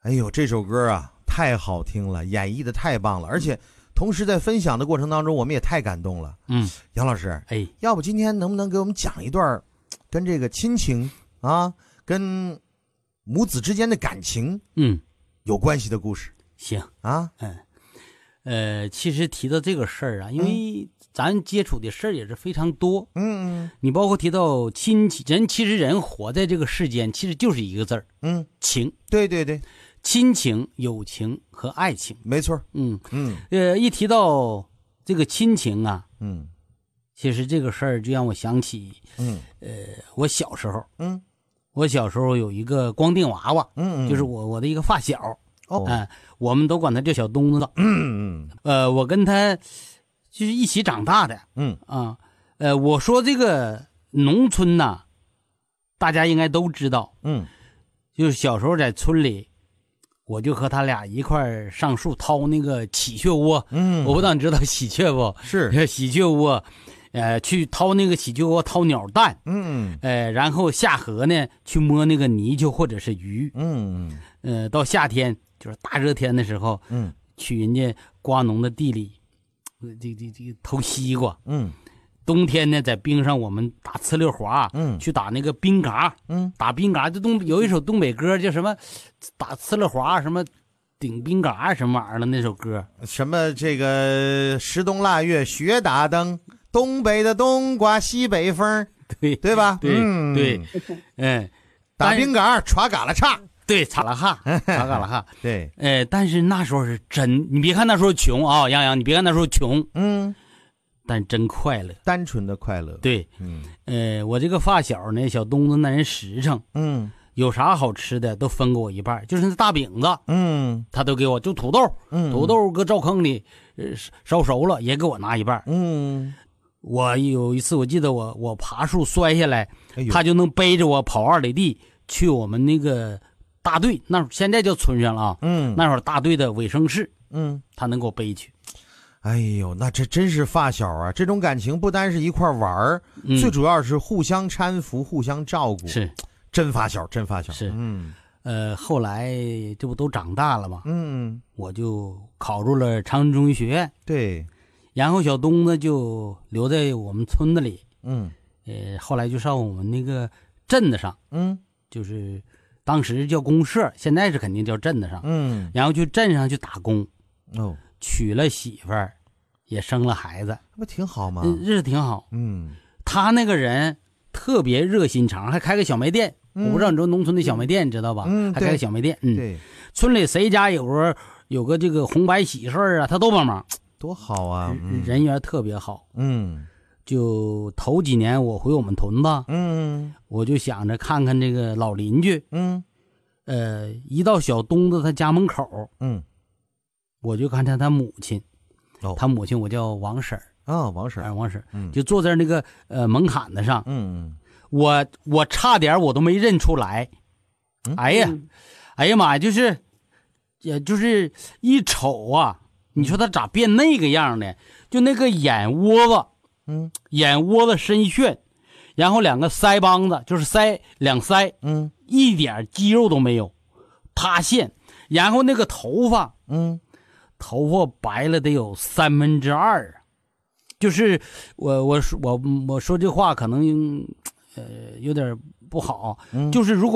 哎呦，这首歌啊太好听了，演绎的太棒了，而且同时在分享的过程当中，我们也太感动了。杨老师，要不今天能不能给我们讲一段跟这个亲情啊，跟母子之间的感情，有关系的故事？ 行啊， 其实提到这个事儿啊，因为咱接触的事儿也是非常多，你包括提到亲情，其实人活在这个世间，其实就是一个字儿，情。 对对对， 亲情、友情和爱情， 没错。 一提到这个亲情啊，其实这个事儿就让我想起，我小时候，有一个光腚娃娃，就是我的一个发小，我们都管他叫小东子，我跟他就是一起长大的，我说这个农村呐，大家应该都知道，就是小时候在村里，我就和他俩一块上树掏那个喜鹊窝，我不知道你知道喜鹊不？ 是喜鹊窝，去掏那个喜鹊窝，掏鸟蛋，然后下河呢去摸那个泥鳅或者是鱼，到夏天就是大热天的时候，去人家瓜农的地里，这偷西瓜，冬天呢在冰上我们打呲溜滑，去打那个冰嘎，打冰嘎，有一首东北歌叫什么打呲溜滑什么顶冰嘎什么玩意儿的那首歌， 什么这个十冬腊月雪打灯，东北的冬刮西北风，对吧？ 对， 打冰嘎歘嘎啦嚓， 对，嚓啦哈，嚓嘎啦哈， 对， 但是那时候是真，你别看那时候穷啊，杨洋，你别看那时候穷，但真快乐， 单纯的快乐。 对，我这个发小呢，小东子那人实诚，有啥好吃的都分给我一半，就是那大饼子，他都给我，就土豆，土豆搁灶坑里烧熟了也给我拿一半，我有一次我记得我爬树摔下来，他就能背着我跑2里地去我们那个大队，那现在叫村上了啊，那会儿大队的卫生室，他能给我背去。 哎呦，那这真是发小啊！这种感情不单是一块玩儿，最主要是互相搀扶、互相照顾， 是真发小，真发小。 是，后来这不都长大了吗？我就考入了长春中医学院， 对， 然后小东子就留在我们村子里，后来就上我们那个镇子上，就是当时叫公社，现在是肯定叫镇子上，然后去镇上去打工，娶了媳妇儿，也生了孩子， 不挺好吗？ 日子挺好。他那个人特别热心肠，还开个小卖店。我不知道你说农村的小卖店，你知道吧？还开个小卖店。 对， 村里谁家有个这个红白喜事啊，他都帮忙， 多好啊！ 人缘特别好。就头几年我回我们屯子，我就想着看看这个老邻居。一到小东子他家门口，我就看他母亲，他母亲我叫王婶儿王婶儿， 就坐在那个门槛子上，我差点我都没认出来，哎呀妈呀，就是一瞅啊，你说他咋变那个样的？就那个眼窝子深陷，然后2个腮帮子就是两腮，一点肌肉都没有，塌陷，然后那个头发白了得有2/3啊，就是我说这话可能有点不好，就是如果